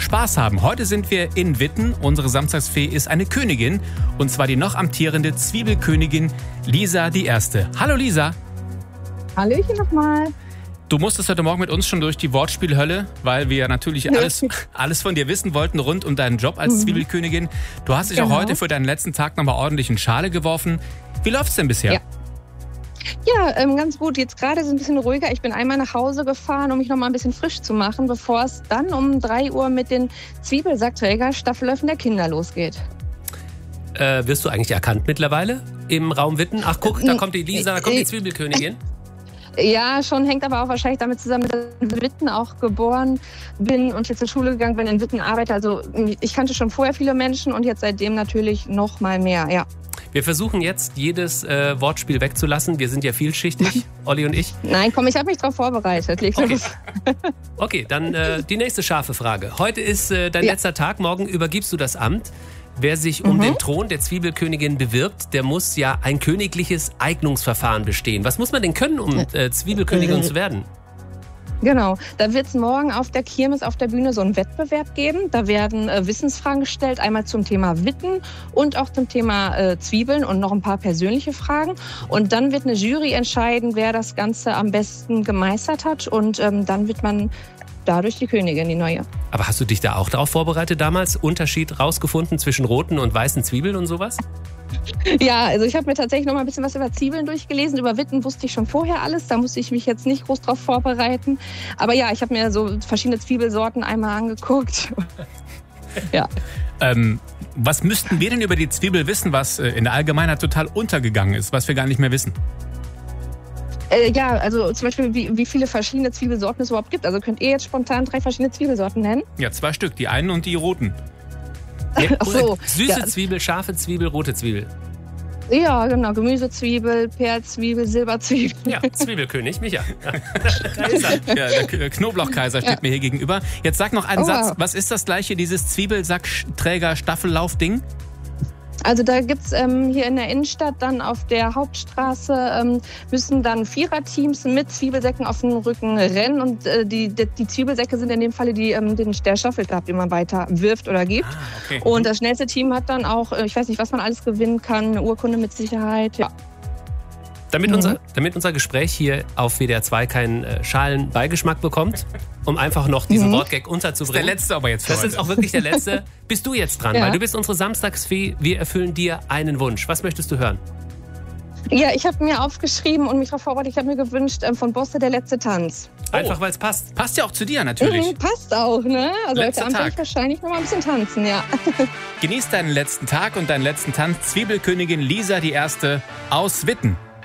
Spaß haben. Heute sind wir in Witten. Unsere Samstagsfee ist eine Königin. Und zwar die noch amtierende Zwiebelkönigin Lisa die Erste. Hallo Lisa. Hallöchen nochmal. Du musstest heute Morgen mit uns schon durch die Wortspielhölle, weil wir natürlich alles von dir wissen wollten rund um deinen Job als Zwiebelkönigin. Du hast dich auch heute für deinen letzten Tag nochmal ordentlich in Schale geworfen. Wie läuft's denn bisher? Ja, ganz gut. Jetzt gerade ist es ein bisschen ruhiger. Ich bin einmal nach Hause gefahren, um mich noch mal ein bisschen frisch zu machen, bevor es dann um 3 Uhr mit den Zwiebelsackträger-Staffelläufen der Kinder losgeht. Wirst du eigentlich erkannt mittlerweile im Raum Witten? Ach guck, da kommt die Lisa, da kommt die Zwiebelkönigin. Ja, schon, hängt aber auch wahrscheinlich damit zusammen, dass ich in Witten auch geboren bin und jetzt zur Schule gegangen bin, in Witten arbeite. Also ich kannte schon vorher viele Menschen und jetzt seitdem natürlich noch mal mehr, ja. Wir versuchen jetzt, jedes Wortspiel wegzulassen. Wir sind ja vielschichtig, Olli und ich. Nein, komm, ich habe mich darauf vorbereitet. Okay, dann die nächste scharfe Frage. Heute ist dein letzter Tag, morgen übergibst du das Amt. Wer sich um den Thron der Zwiebelkönigin bewirbt, der muss ja ein königliches Eignungsverfahren bestehen. Was muss man denn können, um Zwiebelkönigin zu werden? Genau, da wird es morgen auf der Kirmes auf der Bühne so einen Wettbewerb geben. Da werden Wissensfragen gestellt, einmal zum Thema Witten und auch zum Thema Zwiebeln und noch ein paar persönliche Fragen. Und dann wird eine Jury entscheiden, wer das Ganze am besten gemeistert hat. Und dann wird man dadurch die Königin, die neue. Aber hast du dich da auch darauf vorbereitet damals? Unterschied rausgefunden zwischen roten und weißen Zwiebeln und sowas? Ja, also ich habe mir tatsächlich noch mal ein bisschen was über Zwiebeln durchgelesen. Über Witten wusste ich schon vorher alles. Da musste ich mich jetzt nicht groß drauf vorbereiten. Aber ja, ich habe mir so verschiedene Zwiebelsorten einmal angeguckt. Ja. Was müssten wir denn über die Zwiebel wissen, was in der Allgemeinheit total untergegangen ist, was wir gar nicht mehr wissen? Ja, also zum Beispiel, wie viele verschiedene Zwiebelsorten es überhaupt gibt. Also könnt ihr jetzt spontan 3 verschiedene Zwiebelsorten nennen? Ja, 2 Stück, die einen und die roten. Ach so. Süße Zwiebel, scharfe Zwiebel, rote Zwiebel. Ja, genau. Gemüsezwiebel, Perlzwiebel, Silberzwiebel. Ja, Zwiebelkönig, Micha. Ja, der Knoblauchkaiser steht mir hier gegenüber. Jetzt sag noch einen Satz. Was ist das gleiche, dieses Zwiebelsackträger-Staffellauf-Ding? Also da gibt's hier in der Innenstadt dann auf der Hauptstraße müssen dann 4er-Teams mit Zwiebelsäcken auf dem Rücken rennen und die Zwiebelsäcke sind in dem Falle der Staffelstab, den man weiter wirft oder gibt. Okay. Und das schnellste Team hat dann auch, ich weiß nicht, was man alles gewinnen kann, eine Urkunde mit Sicherheit, ja. Damit unser Gespräch hier auf WDR 2 keinen schalen Beigeschmack bekommt, um einfach noch diesen Wortgag unterzubringen. Das ist der letzte aber jetzt für Das heute. ist auch wirklich der letzte. Bist du jetzt dran, weil du bist unsere Samstagsfee. Wir erfüllen dir einen Wunsch. Was möchtest du hören? Ja, ich habe mir aufgeschrieben und mich darauf vorbereitet. Ich habe mir gewünscht von Bosse der letzte Tanz. Einfach, weil es passt. Passt ja auch zu dir natürlich. Passt auch, ne? Also Letzter heute Abend werde ich wahrscheinlich noch mal ein bisschen tanzen, ja. Genieß deinen letzten Tag und deinen letzten Tanz. Zwiebelkönigin Lisa die Erste aus Witten.